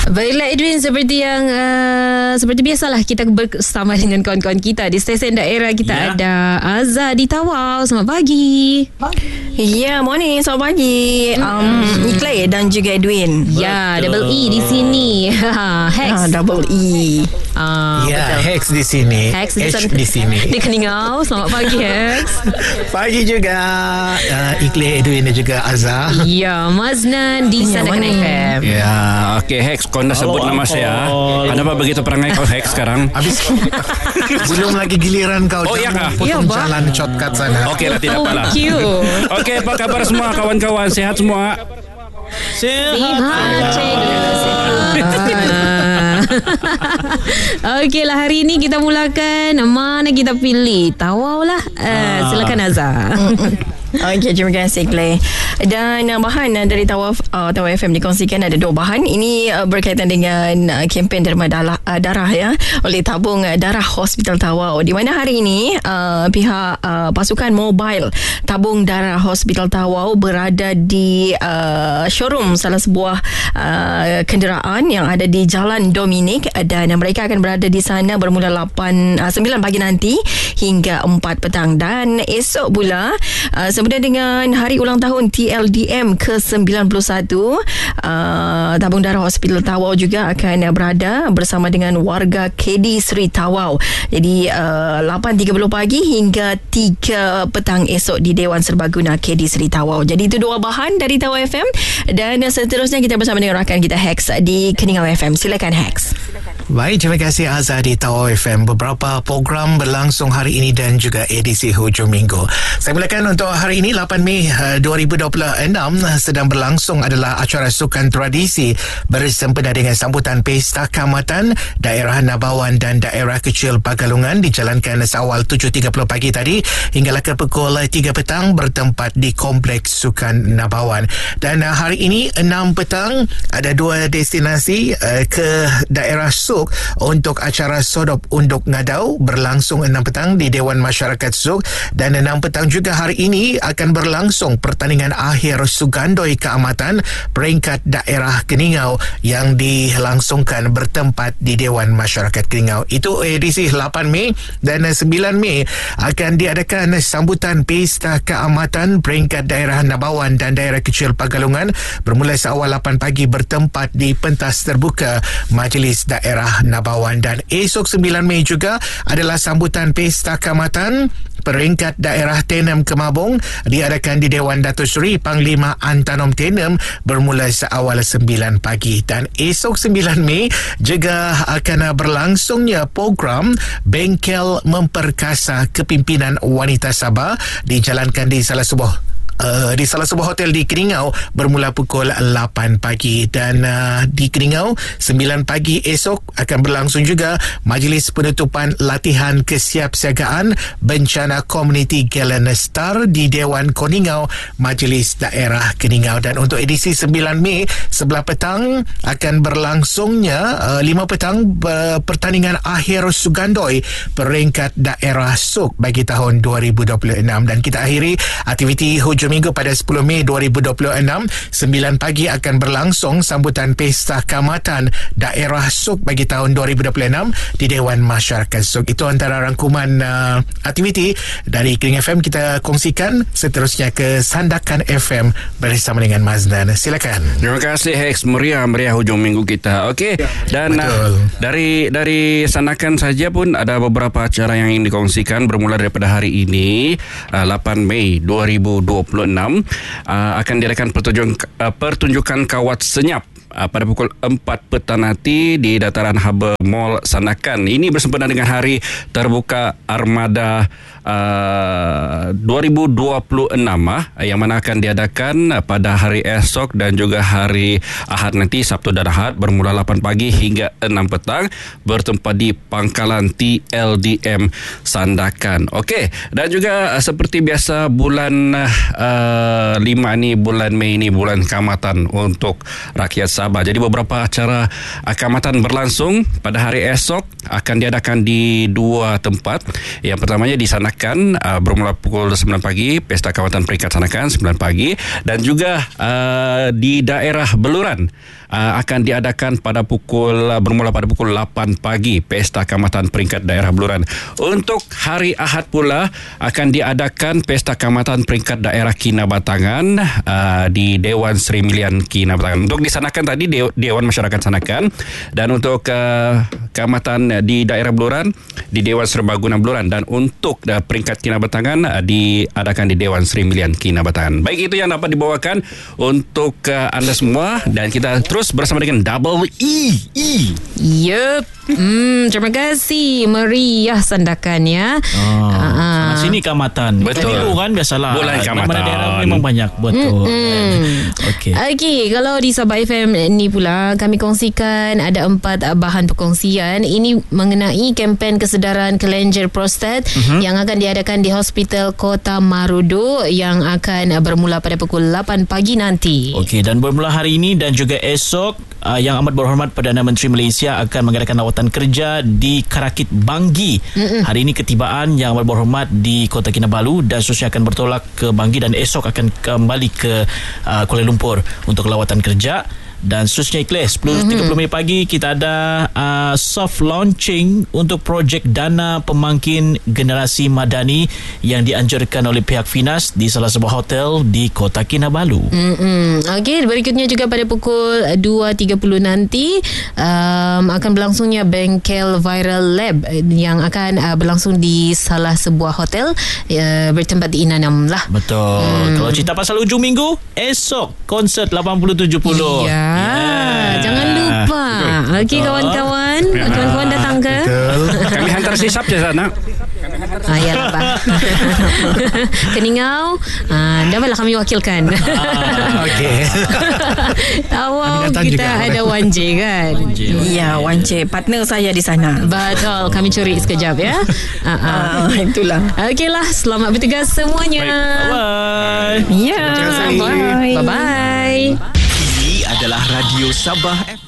Baiklah Edwin, seperti yang seperti biasalah kita bersama dengan kawan-kawan kita di stesen daerah kita ada Azhar di Tawau. Selamat pagi. Morning, selamat pagi. Clay dan juga Edwin. Double E di sini. Hex. Double E. Betul. Hex di sini. Hex di sini. Di Keningau. Selamat pagi Hex. Pagi juga Clay, Edwin dan juga Azhar. Maznan di Sandakan FM. Okey Hex, kau dah sebut nama saya. Kenapa begitu perangai kau Hex sekarang? Habis belum lagi giliran kau. Potong jalan shortcut sana. Okey lah, tidak apalah. Thank you. Okey, apa kabar semua kawan-kawan? Sehat semua? Sihat. Okeylah, hari ini kita mulakan. Mana kita pilih? Tawau lah. Silakan Azhar. Okey, terima kasih Clay. Dan bahan dari Tawau FM dikongsikan ada 2 bahan. Ini berkaitan dengan kempen derma darah oleh Tabung Darah Hospital Tawau, di mana hari ini pihak pasukan mobile Tabung Darah Hospital Tawau berada di showroom salah sebuah kenderaan yang ada di Jalan Dominik, dan mereka akan berada di sana bermula 9 pagi nanti hingga 4 petang. Dan esok pula sebenarnya dengan hari ulang tahun TLDM ke-91, Tabung Darah Hospital Tawau juga akan berada bersama dengan warga KD Seri Tawau. Jadi 8.30 pagi hingga 3 petang esok di Dewan Serbaguna KD Seri Tawau. Jadi itu 2 bahan dari Tawau FM. Dan seterusnya kita bersama dengan rakan kita Hex di Keningau FM. Silakan Hex. Baik, terima kasih Azhar di Tawau FM. Beberapa program berlangsung hari ini dan juga edisi hujung minggu. Saya mulakan untuk hari ini 8 Mei 2026 sedang berlangsung adalah acara sukan tradisi bersempena dengan sambutan Pesta Kaamatan Daerah Nabawan dan Daerah Kecil Pagalungan dijalankan seawal 7.30 pagi tadi hinggalah ke pukul 3 petang bertempat di Kompleks Sukan Nabawan. Dan hari ini 6 petang ada 2 destinasi ke daerah Suk untuk acara Sodop Unduk Ngadau berlangsung 6 petang di Dewan Masyarakat Suk, dan 6 petang juga hari ini akan berlangsung pertandingan akhir Sugandoi Keamatan peringkat daerah Keningau yang dilangsungkan bertempat di Dewan Masyarakat Keningau. Itu edisi 8 Mei. Dan 9 Mei akan diadakan sambutan Pesta Keamatan peringkat daerah Nabawan dan daerah kecil Pagalungan bermula seawal 8 pagi bertempat di pentas terbuka Majlis Daerah Nabawan. Dan esok 9 Mei juga adalah sambutan Pesta Keamatan peringkat daerah Tenem Kemabung diadakan di Dewan Datuk Seri Panglima Antanom Tenem bermula seawal 9 pagi. Dan esok 9 Mei juga akan berlangsungnya program Bengkel Memperkasa Kepimpinan Wanita Sabah dijalankan di salah sebuah hotel di Keningau bermula pukul 8 pagi. Dan di Keningau 9 pagi esok akan berlangsung juga Majlis Penutupan Latihan Kesiapsiagaan Bencana Komuniti Galen Star di Dewan Koningau Majlis Daerah Keningau. Dan untuk edisi 9 Mei 11 petang akan berlangsungnya 5 petang pertandingan akhir Sugandoi peringkat daerah Suk bagi tahun 2026. Dan kita akhiri aktiviti hujung minggu pada 10 Mei 2026. 9 pagi akan berlangsung sambutan Pesta Kaamatan Daerah Suk bagi tahun 2026 di Dewan Masyarakat Suk. Itu antara rangkuman aktiviti dari Kering FM kita kongsikan. Seterusnya ke Sandakan FM bersama dengan Maznan. Silakan. Terima kasih Hex. Meriah hujung minggu kita. Okey. Dan dari Sandakan saja pun ada beberapa acara yang ingin dikongsikan bermula daripada hari ini 8 Mei 2026 akan diadakan pertunjukan kawat senyap pada pukul 4 petang nanti di dataran Harbour Mall Sandakan. Ini bersempena dengan hari terbuka Armada 2026 yang mana akan diadakan pada hari esok dan juga hari Ahad nanti, Sabtu dan Ahad bermula 8 pagi hingga 6 petang bertempat di Pangkalan TLDM Sandakan. Okey, dan juga seperti biasa bulan 5 ni, bulan Mei ni bulan Kaamatan untuk rakyat Sabah. Jadi beberapa acara Kaamatan berlangsung pada hari esok akan diadakan di 2 tempat. Yang pertamanya di Sandakan bermula pukul 9 pagi, Pesta Kaamatan Peringkat Sandakan 9 pagi, dan juga di daerah Beluran akan diadakan bermula pada pukul 8 pagi Pesta Kaamatan Peringkat Daerah Beluran. Untuk hari Ahad pula akan diadakan Pesta Kaamatan Peringkat Daerah Kinabatangan di Dewan Seri Milian Kinabatangan. Untuk disanakan tadi Dewan Masyarakat sanakan, dan untuk kaamatan di daerah Beluran di Dewan Serbaguna Beluran, dan untuk peringkat Kinabatangan diadakan di Dewan Seri Milian Kinabatangan. Baik, itu yang dapat dibawakan untuk anda semua, dan kita terus bersama dengan Double E. Yup. Terima kasih. Meriah sandakan ya. Sini kaamatan. Betul. Dulu kan biasalah. Bulan kaamatan. Mana daerah memang banyak. Betul. Okey, kalau di Sabah FM ni pula kami kongsikan ada 4 bahan perkongsian. Ini mengenai kempen kesedaran kelenjar prostat yang akan diadakan di Hospital Kota Marudu yang akan bermula pada pukul 8 pagi nanti. Okey, dan bermula hari ini dan juga esok, Yang Amat Berhormat Perdana Menteri Malaysia akan mengadakan lawatan kerja di Karakit Banggi. Hari ini ketibaan Yang Amat Berhormat di Kota Kinabalu dan seterusnya akan bertolak ke Banggi dan esok akan kembali ke Kuala Lumpur untuk lawatan kerja. Dan seterusnya Ikhlas 10.30 pagi kita ada soft launching untuk projek dana pemangkin generasi madani yang dianjurkan oleh pihak Finas di salah sebuah hotel di Kota Kinabalu. Okey, berikutnya juga pada pukul 2.30 nanti akan berlangsungnya Bengkel Viral Lab yang akan berlangsung di salah sebuah hotel bertempat di Inanam lah. Betul. Kalau cerita pasal hujung minggu, esok konsert 80-70. Jangan lupa. Okey kawan-kawan, kawan-kawan datang ke? Betul. Kami hantar sisap je sana. Yalah Pak. Keningau, dapatlah kami wakilkan. Okey. Tawau datang kita juga. ada Wanje kan. Ya, Wance partner saya di sana. Betul, kami curi sekejap ya. Itulah. Okeylah, selamat bertugas semuanya. Bye. Ya. Terima kasih. Bye. Bye-bye. Ini adalah Radio Sabah FM.